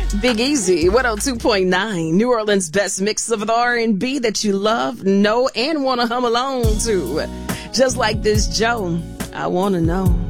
Big Easy, 102.9, New Orleans' best mix of the R&B that you love, know, and want to hum along to. Just like this, Joe, I want to know.